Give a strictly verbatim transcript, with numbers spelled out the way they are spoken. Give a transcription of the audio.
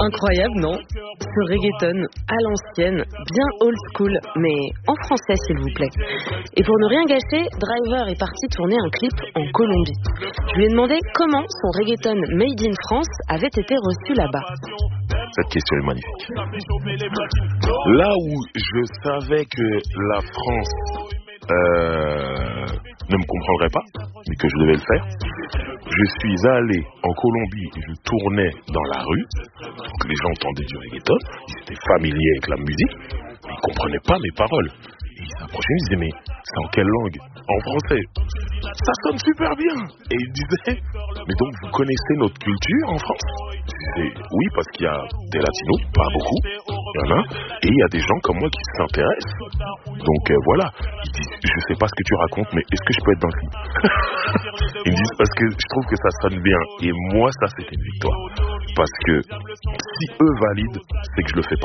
Incroyable, non? Ce reggaeton à l'ancienne, bien old school, mais en français s'il vous plaît. Et pour ne rien gâcher, Driver est parti tourner un clip en Colombie. Je lui ai demandé comment son reggaeton made in France avait été reçu là-bas. Cette question est magnifique. Là où je savais que la France euh, ne me comprendrait pas, mais que je devais le faire, je suis allé en Colombie et je tournais dans la rue. Donc les gens entendaient du reggaeton, ils étaient familiers avec la musique, mais ils ne comprenaient pas mes paroles. Et ils s'approchaient, ils disaient mais c'est en quelle langue? En français. Ça sonne super bien. Et ils disaient mais donc vous connaissez notre culture en France? Je disais oui, parce qu'il y a des latinos, pas beaucoup, il y en a, et il y a des gens comme moi qui s'intéressent. Donc euh, voilà, ils disent je sais pas ce que tu racontes, mais est-ce que je peux être dans le film? Ils me disent parce que je trouve que ça sonne bien. Et moi ça c'était une victoire. Parce que si eux valident, c'est que je le fais pas.